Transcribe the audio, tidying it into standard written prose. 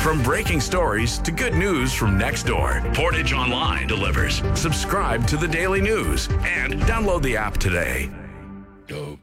From breaking stories to good news from next door, Portage Online delivers. Subscribe to the Daily News and download the app today. Dope.